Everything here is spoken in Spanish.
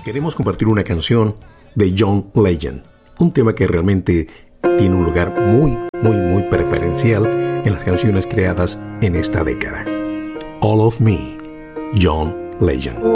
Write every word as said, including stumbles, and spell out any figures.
queremos compartir una canción de John Legend, un tema que realmente tiene un lugar muy, muy, muy preferencial en las canciones creadas en esta década. All of Me, John Legend.